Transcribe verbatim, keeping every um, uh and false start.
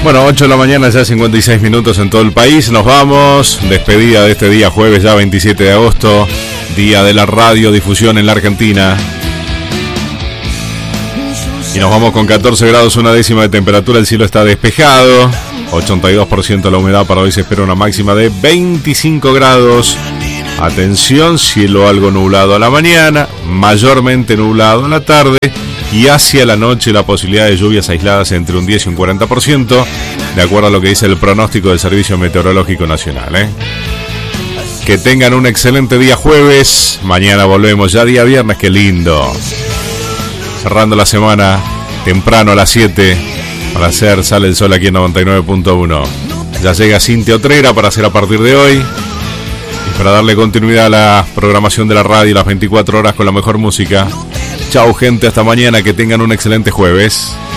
Bueno, ocho de la mañana, ya cincuenta y seis minutos en todo el país. Nos vamos. Despedida de este día jueves, ya veintisiete de agosto. Día de la radiodifusión en la Argentina. Y nos vamos con catorce grados, una décima de temperatura. El cielo está despejado. ochenta y dos por ciento la humedad. Para hoy se espera una máxima de veinticinco grados. Atención, cielo algo nublado a la mañana. Mayormente nublado a la tarde. Y hacia la noche la posibilidad de lluvias aisladas entre un diez y un cuarenta por ciento, de acuerdo a lo que dice el pronóstico del Servicio Meteorológico Nacional. ¿eh? Que tengan un excelente día jueves. Mañana volvemos ya día viernes, qué lindo. Cerrando la semana temprano a las siete para hacer Sale el Sol aquí en noventa y nueve punto uno. Ya llega Cintia Otrera para hacer a partir de hoy y para darle continuidad a la programación de la radio las veinticuatro horas con la mejor música. Chau gente, hasta mañana, que tengan un excelente jueves.